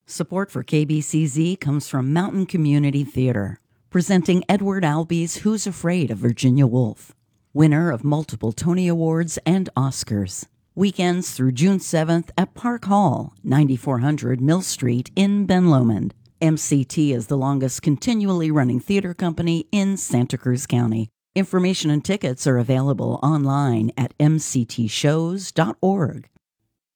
Support for KBCZ comes from Mountain Community Theater, presenting Edward Albee's Who's Afraid of Virginia Woolf, winner of multiple Tony Awards and Oscars. Weekends through June 7th at Park Hall, 9400 Mill Street in Ben Lomond. MCT is the longest continually running theater company in Santa Cruz County. Information and tickets are available online at mctshows.org.